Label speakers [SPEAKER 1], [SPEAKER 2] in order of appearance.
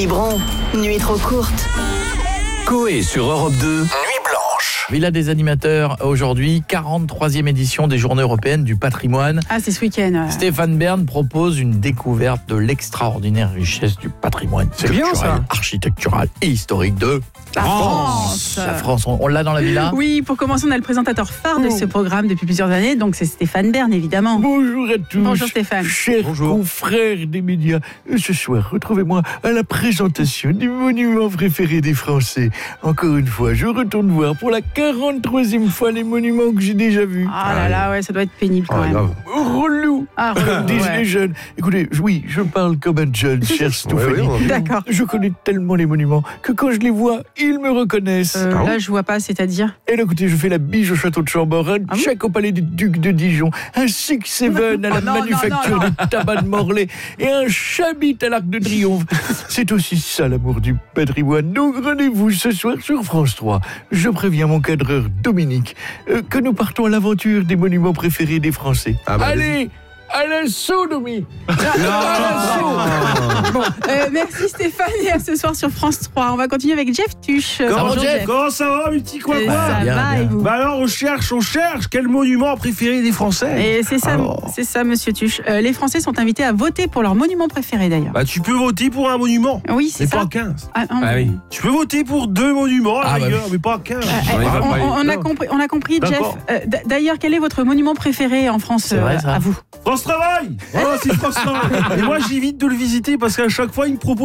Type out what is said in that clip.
[SPEAKER 1] Biberon, nuit trop courte.
[SPEAKER 2] Coé sur Europe 2, Nuit Blanche.
[SPEAKER 3] Villa des animateurs aujourd'hui, 43e édition des Journées européennes du patrimoine.
[SPEAKER 4] Ah, c'est ce week-end.
[SPEAKER 3] Stéphane Bern propose une découverte de l'extraordinaire richesse du patrimoine culturel, architectural et historique de
[SPEAKER 4] La France.
[SPEAKER 3] La France, on l'a dans la villa ?
[SPEAKER 4] Oui, pour commencer, on a le présentateur phare de ce programme depuis plusieurs années, donc c'est Stéphane Bern, évidemment.
[SPEAKER 5] Bonjour à tous.
[SPEAKER 4] Bonjour Stéphane.
[SPEAKER 5] Chers confrères des médias, ce soir, retrouvez-moi à la présentation du monument préféré des Français. Encore une fois, je retourne voir pour la 43e fois les monuments que j'ai déjà vus.
[SPEAKER 4] Ah là là, ouais, ça doit être pénible quand même.
[SPEAKER 5] Relou.
[SPEAKER 4] Ah,
[SPEAKER 5] Comme disent
[SPEAKER 4] ouais.
[SPEAKER 5] les jeunes. Écoutez, oui, je parle comme un jeune, cher Stéphanie.
[SPEAKER 4] D'accord.
[SPEAKER 5] Je connais tellement les monuments que quand je les vois, ils me reconnaissent.
[SPEAKER 4] Là, je vois pas, c'est-à-dire.
[SPEAKER 5] Et là, écoutez, je fais la biche au château de Chambord, un check au palais des Ducs de Dijon, un 6-7 à la manufacture des tabacs de Morlaix et un chabit à l'Arc de Triomphe. C'est aussi ça l'amour du patrimoine. Donc rendez-vous ce soir sur France 3. Je préviens mon cadreur Dominique que nous partons à l'aventure des monuments préférés des Français. Allez, à l'assaut, Domi.
[SPEAKER 4] Merci Stéphane et à ce soir sur France 3. On va continuer avec Jeff Tuche. Bonjour, Jeff.
[SPEAKER 6] Comment ça va, mes petits quoi
[SPEAKER 4] Ça
[SPEAKER 3] bien,
[SPEAKER 4] va
[SPEAKER 3] bien.
[SPEAKER 4] et vous?
[SPEAKER 6] Bah alors, on cherche. Quel monument préféré des Français?
[SPEAKER 4] Et c'est ça, monsieur Tuche. Les Français sont invités à voter pour leur monument préféré d'ailleurs.
[SPEAKER 6] Bah, tu peux voter pour un monument.
[SPEAKER 4] Oui, c'est
[SPEAKER 6] Mais
[SPEAKER 4] ça.
[SPEAKER 6] pas 15.
[SPEAKER 4] Ah, non,
[SPEAKER 2] Ah oui.
[SPEAKER 6] Tu peux voter pour 2 monuments à la
[SPEAKER 3] bah
[SPEAKER 6] rigueur, mais pas 15.
[SPEAKER 4] on a compris, Jeff.
[SPEAKER 6] D'accord.
[SPEAKER 4] D'ailleurs, quel est votre monument préféré en France
[SPEAKER 3] C'est vrai, ça.
[SPEAKER 4] à vous?
[SPEAKER 6] France Travail. Voilà, c'est France Travail. Et moi, j'évite de le visiter parce qu'à chaque fois, il me propose